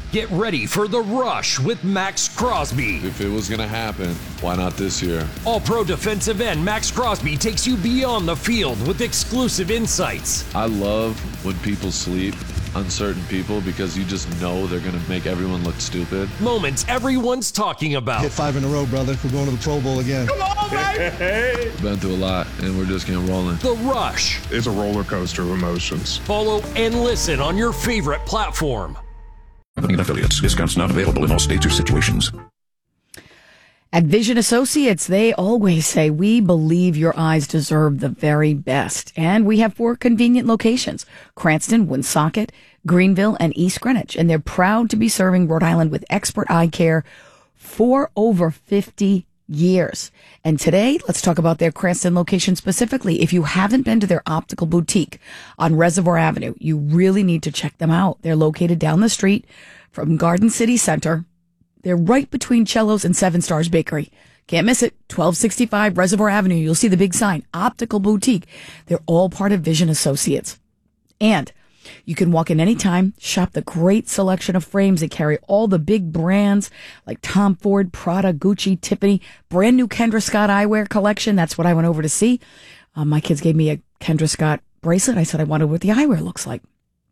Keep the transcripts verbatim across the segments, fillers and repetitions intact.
Get ready for The Rush with Max Crosby. If it was going to happen, why not this year? All-pro defensive end Max Crosby takes you beyond the field with exclusive insights. I love when people sleep, uncertain people, because you just know they're going to make everyone look stupid. Moments everyone's talking about. Hit five in a row, brother. We're going to the Pro Bowl again. Come on, baby! Been through a lot, and we're just getting rolling. The Rush. It's a roller coaster of emotions. Follow and listen on your favorite platform. Affiliates. Discounts not available in all states or situations. At Vision Associates, they always say, we believe your eyes deserve the very best. And we have four convenient locations: Cranston, Woonsocket, Greenville, and East Greenwich. And they're proud to be serving Rhode Island with expert eye care for over fifty years. And today, let's talk about their Cranston location specifically. If you haven't been to their optical boutique on Reservoir Avenue, you really need to check them out. They're located down the street from Garden City Center. They're right between Cello's and Seven Stars Bakery. Can't miss it. twelve sixty-five Reservoir Avenue. You'll see the big sign, Optical Boutique. They're all part of Vision Associates. And you can walk in anytime, shop the great selection of frames that carry all the big brands like Tom Ford, Prada, Gucci, Tiffany, brand new Kendra Scott eyewear collection. That's what I went over to see. Um, my kids gave me a Kendra Scott bracelet. I said I wanted what the eyewear looks like.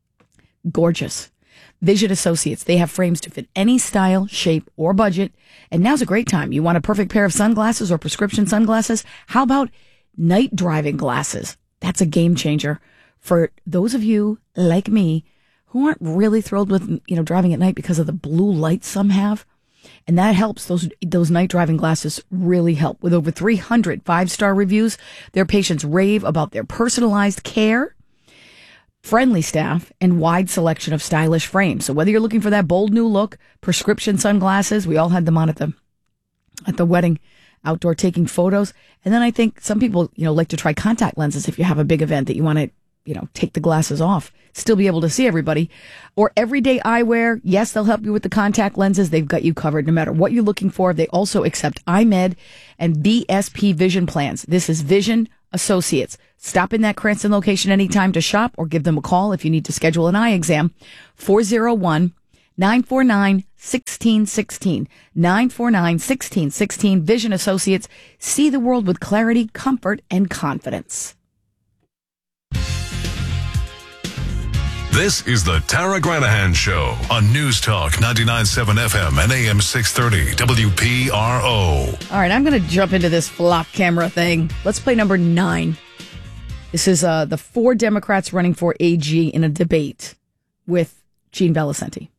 Gorgeous. Vision Associates, they have frames to fit any style, shape, or budget. And now's a great time. You want a perfect pair of sunglasses or prescription sunglasses? How about night driving glasses? That's a game changer for those of you like me who aren't really thrilled with, you know, driving at night because of the blue lights some have. And that helps. Those those night driving glasses really help. With over three hundred five-star reviews, their patients rave about their personalized care, friendly staff, and wide selection of stylish frames. So whether you're looking for that bold new look, prescription sunglasses, we all had them on at the at the wedding, outdoor taking photos. And then I think some people, you know, like to try contact lenses if you have a big event that you want to, you know, take the glasses off, still be able to see everybody. Or everyday eyewear. Yes, they'll help you with the contact lenses. They've got you covered no matter what you're looking for. They also accept iMed and V S P vision plans. This is Vision Associates. Stop in that Cranston location anytime to shop, or give them a call if you need to schedule an eye exam. four oh one, nine four nine, one six one six. nine four nine, one six one six. Vision Associates. See the world with clarity, comfort, and confidence. This is the Tara Granahan Show on News Talk ninety-nine point seven F M and A M six thirty W P R O. All right, I'm going to jump into this flock camera thing. Let's play number nine. This is uh, the four Democrats running for A G in a debate with Gene Valicenti.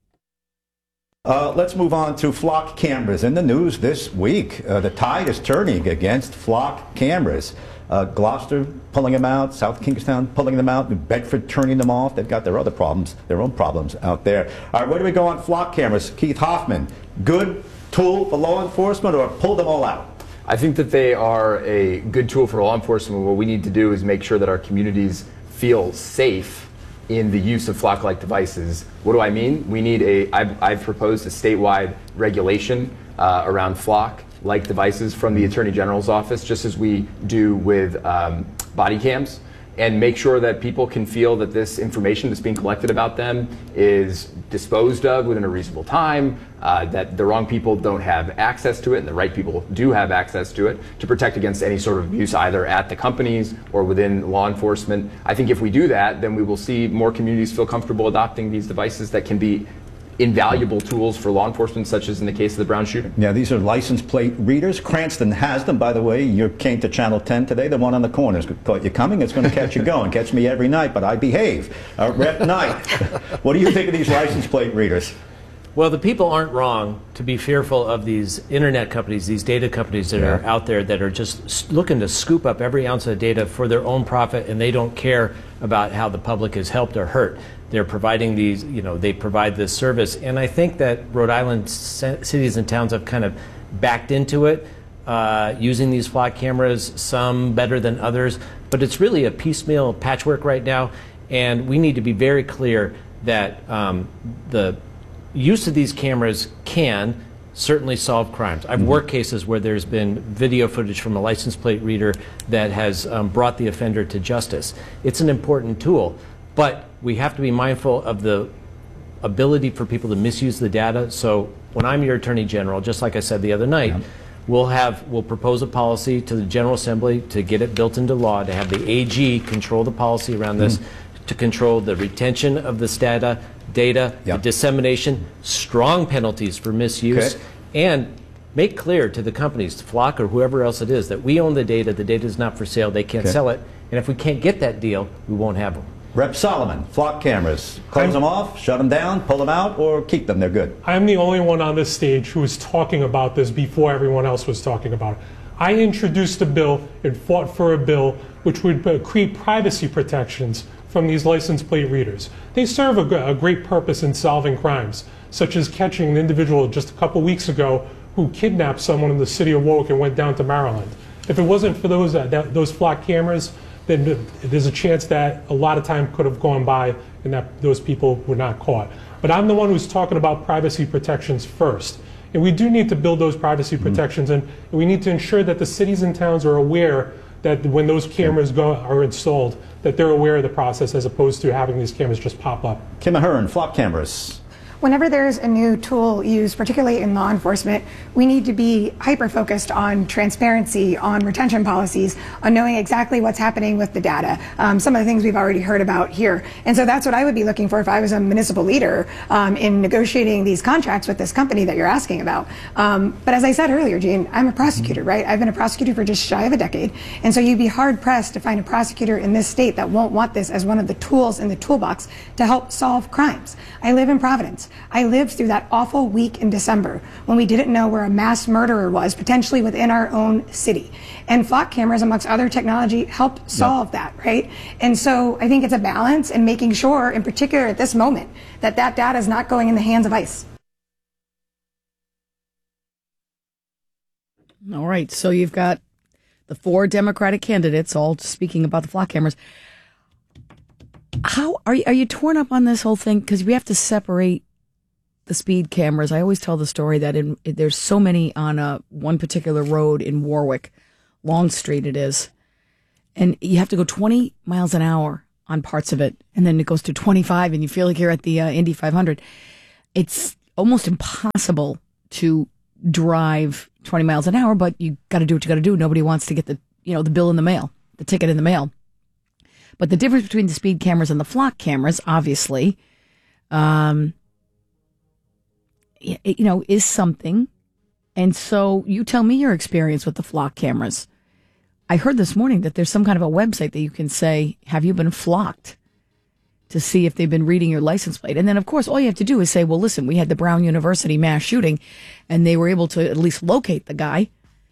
Uh, let's move on to flock cameras. In the news this week, uh, the tide is turning against flock cameras. Uh, Gloucester pulling them out, South Kingstown pulling them out, New Bedford turning them off. They've got their other problems, their own problems out there. All right, where do we go on flock cameras? Keith Hoffman, good tool for law enforcement, or pull them all out? I think that they are a good tool for law enforcement. What we need to do is make sure that our communities feel safe in the use of flock-like devices. What do I mean? We need a, I've, I've proposed a statewide regulation uh, around flock-like devices from the Attorney General's office, just as we do with um, body cams, and make sure that people can feel that this information that's being collected about them is disposed of within a reasonable time, uh, that the wrong people don't have access to it and the right people do have access to it, to protect against any sort of abuse either at the companies or within law enforcement. I think if we do that, then we will see more communities feel comfortable adopting these devices that can be invaluable tools for law enforcement, such as in the case of the Brown shooting. Yeah, these are license plate readers. Cranston has them, by the way. You came to Channel ten today. The one on the corner thought you coming. It's going to catch you going. Catch me every night, but I behave. Uh, Rep Knight, what do you think of these license plate readers? Well, the people aren't wrong to be fearful of these internet companies, these data companies that yeah. are out there that are just looking to scoop up every ounce of data for their own profit, and they don't care about how the public is helped or hurt. They're providing these, you know, they provide this service. And I think that Rhode Island cities and towns have kind of backed into it, uh, using these flock cameras, some better than others. But it's really a piecemeal patchwork right now. And we need to be very clear that um, the use of these cameras can certainly solve crimes. I've worked cases where there's been video footage from a license plate reader that has um, brought the offender to justice. It's an important tool, but we have to be mindful of the ability for people to misuse the data. So when I'm your Attorney General, just like I said the other night, yeah. we'll have we'll propose a policy to the General Assembly to get it built into law, to have the A G control the policy around this, mm-hmm. to control the retention of this data, data, yep. the dissemination, strong penalties for misuse, okay. and make clear to the companies, to Flock or whoever else it is, that we own the data, the data is not for sale, they can't okay. sell it, and if we can't get that deal, we won't have them. Rep Solomon, Flock cameras, close I'm, them off, shut them down, pull them out, or keep them, they're good. I'm the only one on this stage who was talking about this before everyone else was talking about it. I introduced a bill and fought for a bill which would uh, create privacy protections from these license plate readers. They serve a, a great purpose in solving crimes, such as catching an individual just a couple weeks ago who kidnapped someone in the city of Warwick and went down to Maryland. If it wasn't for those uh, that, those Flock cameras, then there's a chance that a lot of time could have gone by and that those people were not caught. But I'm the one who's talking about privacy protections first. And we do need to build those privacy mm-hmm. protections, and we need to ensure that the cities and towns are aware that when those cameras go, are installed, that they're aware of the process as opposed to having these cameras just pop up. Kim Ahern, Flock cameras. Whenever there's a new tool used, particularly in law enforcement, we need to be hyper-focused on transparency, on retention policies, on knowing exactly what's happening with the data. Um, some of the things we've already heard about here. And so that's what I would be looking for if I was a municipal leader um, in negotiating these contracts with this company that you're asking about. Um, but as I said earlier, Gene, I'm a prosecutor, right? I've been a prosecutor for just shy of a decade. And so you'd be hard-pressed to find a prosecutor in this state that won't want this as one of the tools in the toolbox to help solve crimes. I live in Providence. I lived through that awful week in December when we didn't know where a mass murderer was, potentially within our own city. And Flock cameras, amongst other technology, help solve yep. that, right? And so I think it's a balance in making sure, in particular at this moment, that that data is not going in the hands of ICE. All right, so you've got the four Democratic candidates all speaking about the Flock cameras. How are you, are you torn up on this whole thing? Because we have to separate the speed cameras. I always tell the story that in, there's so many on a, one particular road in Warwick, Long Street it is, and you have to go twenty miles an hour on parts of it, and then it goes to twenty-five, and you feel like you're at the uh, Indy five hundred. It's almost impossible to drive twenty miles an hour, but you got to do what you got to do. Nobody wants to get the you know the bill in the mail, the ticket in the mail. But the difference between the speed cameras and the Flock cameras, obviously, um, you know, is something. And so you tell me your experience with the Flock cameras. I heard this morning that there's some kind of a website that you can say, have you been flocked, to see if they've been reading your license plate. And then, of course, all you have to do is say, well, listen, we had the Brown University mass shooting, and they were able to at least locate the guy.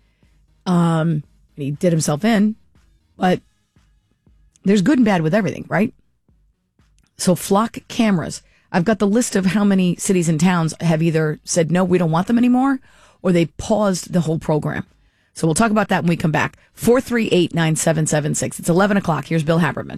Um, he did himself in, but there's good and bad with everything, right? So Flock cameras. I've got the list of how many cities and towns have either said, no, we don't want them anymore, or they paused the whole program. So we'll talk about that when we come back. four three eight, nine seven seven six. It's eleven o'clock. Here's Bill Haberman.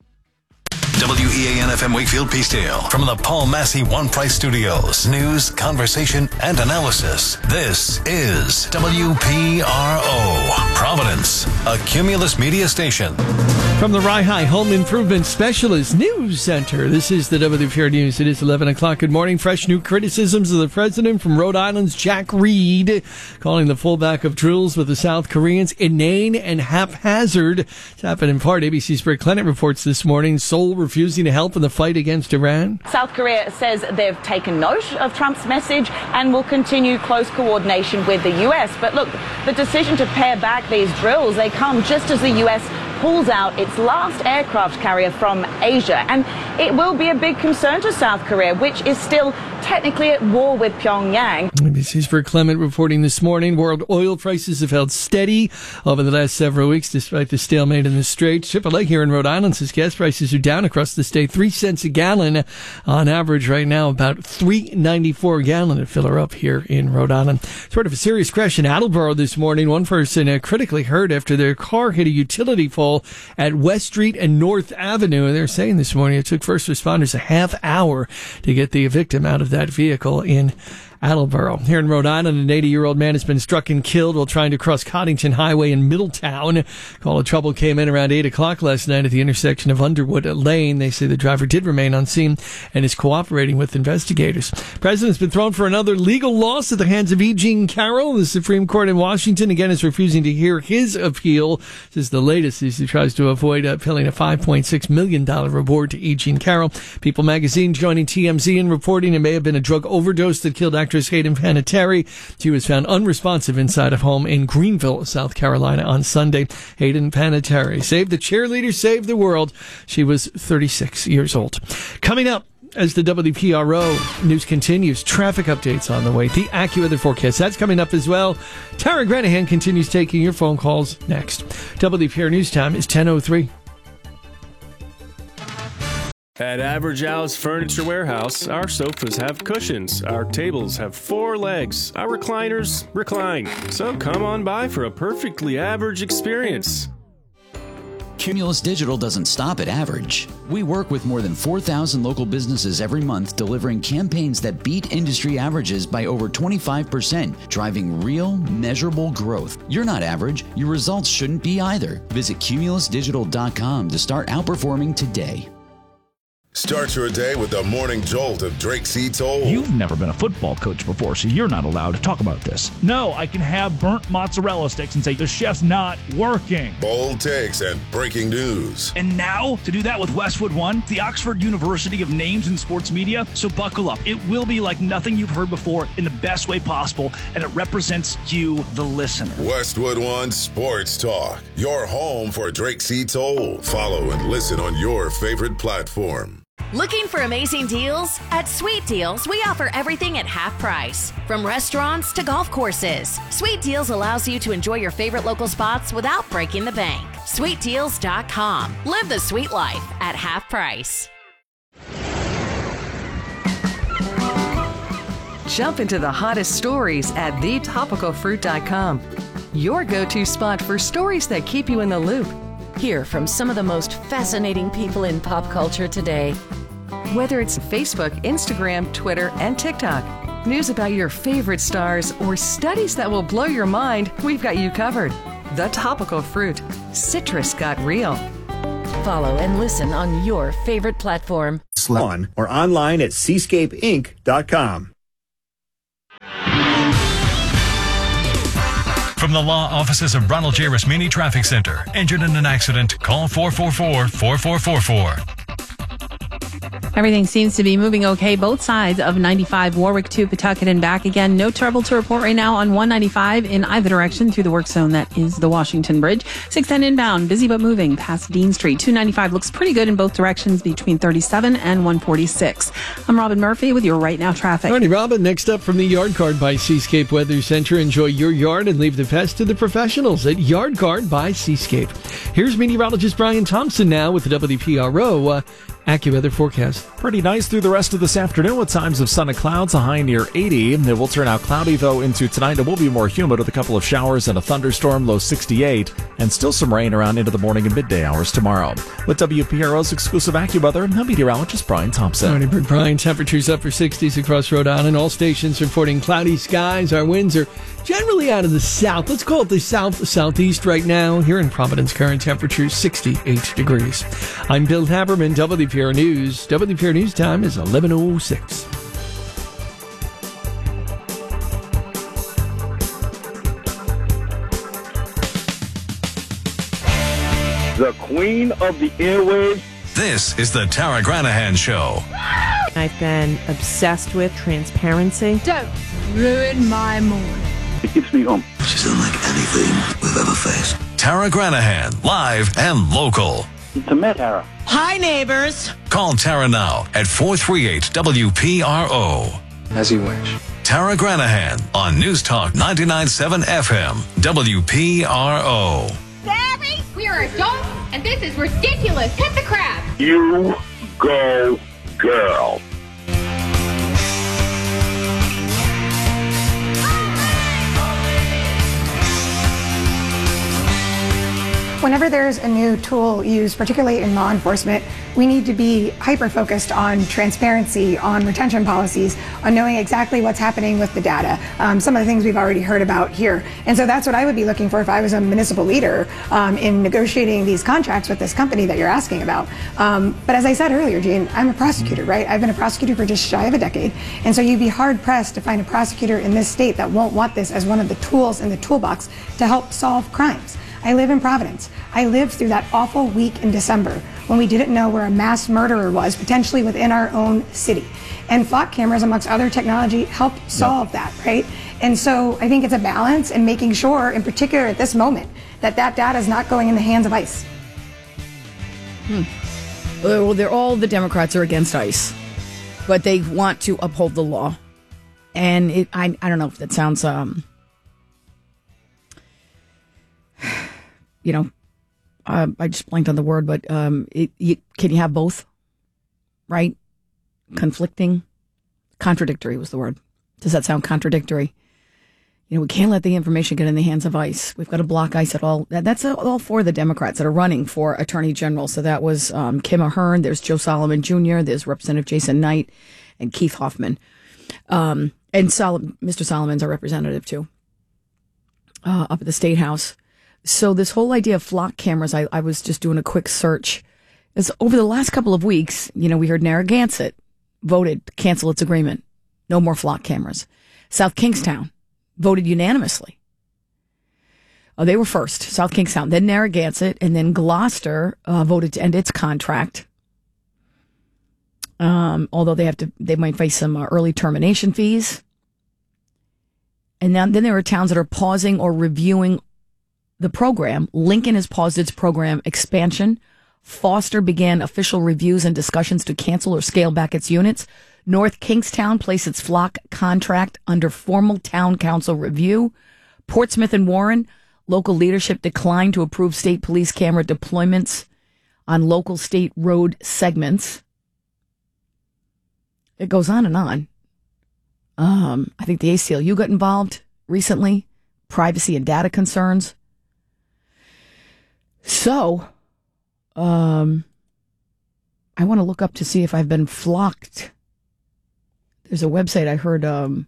W E A N F M Wakefield Peacedale from the Paul Massey One Price Studios. News, conversation, and analysis. This is W P R O, Providence, a Cumulus media station. From the Rye High Home Improvement Specialist News Center, this is the W P R News. It is eleven o'clock. Good morning. Fresh new criticisms of the president from Rhode Island's Jack Reed, calling the fallback of drills with the South Koreans inane and haphazard. It's happened in part. A B C's Britt Clement reports this morning. Seoul refusing to help in the fight against Iran. South Korea says they've taken note of Trump's message and will continue close coordination with the U S. But look, the decision to pare back these drills, they come just as the U S pulls out its last aircraft carrier from Asia. And it will be a big concern to South Korea, which is still technically at war with Pyongyang. A B C's Britt Clement reporting this morning. World oil prices have held steady over the last several weeks, despite the stalemate in the Straits. triple A here in Rhode Island says gas prices are down across the state, three cents a gallon on average right now, about three ninety-four a gallon to fill her up here in Rhode Island. Sort of a serious crash in Attleboro this morning. One person uh, critically hurt after their car hit a utility pole at West Street and North Avenue. And they're saying this morning it took first responders a half hour to get the victim out of that vehicle in Attleboro. Here in Rhode Island, an eighty-year-old man has been struck and killed while trying to cross Coddington Highway in Middletown. Call of trouble came in around eight o'clock last night at the intersection of Underwood Lane. They say the driver did remain on scene and is cooperating with investigators. President's been thrown for another legal loss at the hands of E. Jean Carroll. The Supreme Court in Washington, again, is refusing to hear his appeal. This is the latest as he tries to avoid uh, paying a five point six million dollars reward to E. Jean Carroll. People magazine joining T M Z in reporting it may have been a drug overdose that killed actress Hayden Panettiere. She was found unresponsive inside a home in Greenville, South Carolina on Sunday. Hayden Panettiere, save the cheerleader, save the world. She was thirty-six years old. Coming up, as the W P R O news continues, traffic updates on the way. The AccuWeather forecast, that's coming up as well. Tara Granahan continues taking your phone calls next. W P R News Time is ten oh three. At Average Al's Furniture Warehouse, our sofas have cushions, our tables have four legs, our recliners recline. So come on by for a perfectly average experience. Cumulus Digital doesn't stop at average. We work with more than four thousand local businesses every month, delivering campaigns that beat industry averages by over twenty-five percent, driving real, measurable growth. You're not average. Your results shouldn't be either. Visit cumulus digital dot com to start outperforming today. Start your day with the morning jolt of Drake C. Toll. You've never been a football coach before, so you're not allowed to talk about this. No, I can have burnt mozzarella sticks and say the chef's not working. Bold takes and breaking news. And now, to do that with Westwood One, the Oxford University of Names in Sports Media. So buckle up. It will be like nothing you've heard before in the best way possible, and it represents you, the listener. Westwood One Sports Talk, your home for Drake C. Toll. Follow and listen on your favorite platform. Looking for amazing deals? At Sweet Deals, we offer everything at half price. From restaurants to golf courses, Sweet Deals allows you to enjoy your favorite local spots without breaking the bank. sweet deals dot com. Live the sweet life at half price. Jump into the hottest stories at the topical fruit dot com. Your go-to spot for stories that keep you in the loop. Hear from some of the most fascinating people in pop culture today. Whether it's Facebook, Instagram, Twitter, and TikTok, news about your favorite stars, or studies that will blow your mind, we've got you covered. The Topical Fruit. Citrus got real. Follow and listen on your favorite platform. On or online at seascape inc dot com. From the law offices of Ronald J. Rasmini Traffic Center. Injured in an accident? Call four four four, four four four four. Everything seems to be moving okay. Both sides of ninety-five, Warwick to Pawtucket and back again. No trouble to report right now on one ninety-five in either direction through the work zone that is the Washington Bridge. six ten inbound, busy but moving past Dean Street. two ninety-five looks pretty good in both directions between thirty-seven and one forty-six. I'm Robin Murphy with your Right Now traffic. All righty, Robin, next up from the Yard Guard by Seascape Weather Center. Enjoy your yard and leave the pest to the professionals at Yard Guard by Seascape. Here's meteorologist Brian Thompson now with the W P R O uh, AccuWeather forecast. Pretty nice through the rest of this afternoon with times of sun and clouds, a high near eighty. It will turn out cloudy, though, into tonight. It will be more humid with a couple of showers and a thunderstorm, low sixty-eight, and still some rain around into the morning and midday hours tomorrow. With W P R O's exclusive AccuWeather, I'm meteorologist Brian Thompson. All right, Brian, temperatures upper sixties across Rhode Island. All stations reporting cloudy skies. Our winds are generally out of the south. Let's call it the south-southeast right now. Here in Providence, current temperature sixty-eight degrees. I'm Bill Haberman, W P R News. W P R News time is eleven oh six. The queen of the airwaves. This is the Tara Granahan Show. I've been obsessed with transparency. Don't ruin my morning. It keeps me home. She's unlike anything we've ever faced. Tara Granahan, live and local. It's a met, Tara. Hi, neighbors. Call Tara now at four three eight W P R O. As you wish. Tara Granahan on News Talk ninety-nine point seven F M, W P R O. Barry, we are adults, and this is ridiculous. Hit the crap. You go, girl. whenever there's a new tool used, particularly in law enforcement, we need to be hyper-focused on transparency, on retention policies, on knowing exactly what's happening with the data. Um, some of the things we've already heard about here. And so that's what I would be looking for if I was a municipal leader um, in negotiating these contracts with this company that you're asking about. Um, but as I said earlier, Gene, I'm a prosecutor, right? I've been a prosecutor for just shy of a decade. And so you'd be hard-pressed to find a prosecutor in this state that won't want this as one of the tools in the toolbox to help solve crimes. I live in Providence. I lived through that awful week in December when we didn't know where a mass murderer was, potentially within our own city. And flock cameras, amongst other technology, help solve yep. that, right? And so I think it's a balance and making sure, in particular at this moment, that that data is not going in the hands of ICE. Hmm. Well, they're all the Democrats are against ICE, but they want to uphold the law. And it, I, I don't know if that sounds, um, you know, uh, I just blanked on the word, but um, it, you, can you have both? Right? Conflicting, contradictory was the word. Does that sound contradictory? You know, we can't let the information get in the hands of ICE. We've got to block ICE at all. That, that's all four of the Democrats that are running for Attorney General. So that was um, Kim Ahern, there's Joe Solomon Junior, there's Representative Jason Knight, and Keith Hoffman. Um, and Sol- Mister Solomon's our representative, too, uh, up at the State House. So this whole idea of flock cameras, I, I was just doing a quick search. Is over the last couple of weeks, you know, we heard Narragansett voted to cancel its agreement. No more flock cameras. South Kingstown voted unanimously. Oh, they were first, South Kingstown, then Narragansett, and then Gloucester uh, voted to end its contract. Um, although they have to, they might face some uh, early termination fees. And then, then there are towns that are pausing or reviewing the program. Lincoln has paused its program expansion. Foster began official reviews and discussions to cancel or scale back its units. North Kingstown placed its flock contract under formal town council review. Portsmouth and Warren, local leadership declined to approve state police camera deployments on local state road segments. It goes on and on. Um, I think the A C L U got involved recently. Privacy and data concerns. So, um, I want to look up to see if I've been flocked. There's a website I heard um,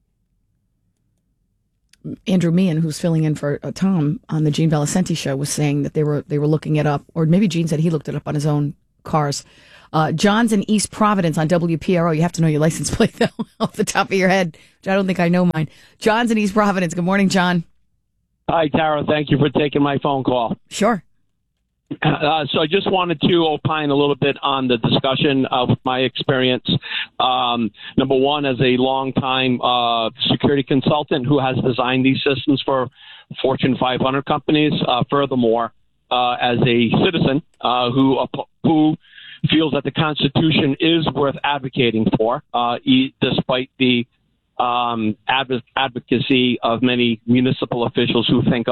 Andrew Meehan, who's filling in for uh, Tom on the Gene Valicenti show, was saying that they were they were looking it up, or maybe Gene said he looked it up on his own cars. Uh, John's in East Providence on W P R O. You have to know your license plate, though, off the top of your head, which I don't think I know mine. John's in East Providence. Good morning, John. Hi, Tara. Thank you for taking my phone call. Sure. Uh, so I just wanted to opine a little bit on the discussion of my experience. Um, number one, as a longtime uh, security consultant who has designed these systems for Fortune five hundred companies. Uh, furthermore, uh, as a citizen uh, who who feels that the Constitution is worth advocating for, uh, e- despite the um, adv- advocacy of many municipal officials who think